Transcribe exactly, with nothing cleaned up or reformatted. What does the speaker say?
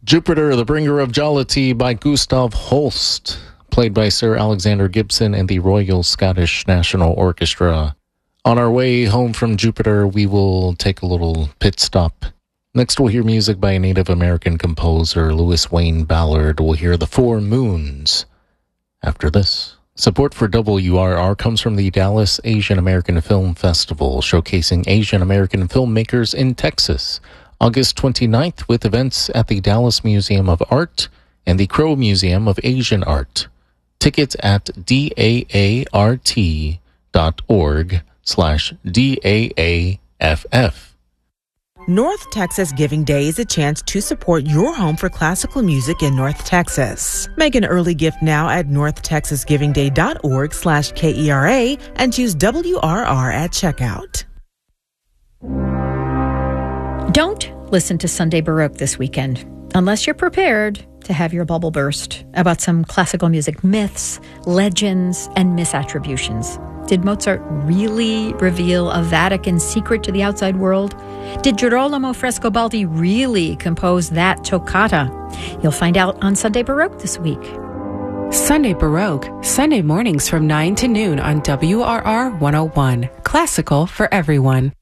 Jupiter, the Bringer of Jollity by Gustav Holst, played by Sir Alexander Gibson and the Royal Scottish National Orchestra. On our way home from Jupiter, we will take a little pit stop. Next, we'll hear music by a Native American composer, Louis Wayne Ballard. We'll hear The Four Moons. After this, support for W R R comes from the Dallas Asian American Film Festival, showcasing Asian American filmmakers in Texas. August twenty-ninth, with events at the Dallas Museum of Art and the Crow Museum of Asian Art. Tickets at daart.org slash DAAFF. North Texas Giving Day is a chance to support your home for classical music in North Texas. Make an early gift now at northtexasgivingday.org slash KERA and choose W R R at checkout. Don't listen to Sunday Baroque this weekend unless you're prepared to have your bubble burst about some classical music myths, legends, and misattributions. Did Mozart really reveal a Vatican secret to the outside world? Did Girolamo Frescobaldi really compose that toccata? You'll find out on Sunday Baroque this week. Sunday Baroque, Sunday mornings from nine to noon on W R R one oh one. Classical for everyone.